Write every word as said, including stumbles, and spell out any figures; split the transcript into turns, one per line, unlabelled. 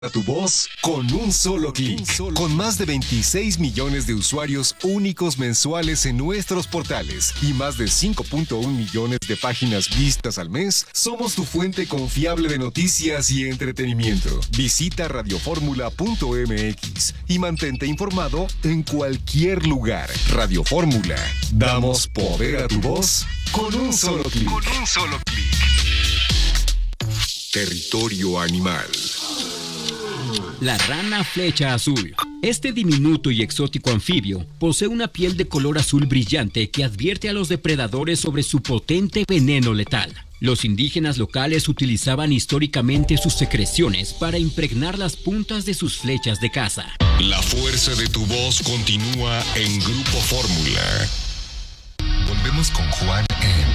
A tu voz con un solo clic. Con más de veintiséis millones de usuarios únicos mensuales en nuestros portales y más de cinco punto uno millones de páginas vistas al mes, somos tu fuente confiable de noticias y entretenimiento. Visita radioformula punto m x y mantente informado en cualquier lugar. Radio Fórmula. Damos poder a tu voz con un solo clic. Con un solo clic. Territorio animal.
La rana flecha azul. Este diminuto y exótico anfibio posee una piel de color azul brillante que advierte a los depredadores sobre su potente veneno letal. Los indígenas locales utilizaban históricamente sus secreciones para impregnar las puntas de sus flechas de caza.
La fuerza de tu voz continúa en Grupo Fórmula. Volvemos con Juan en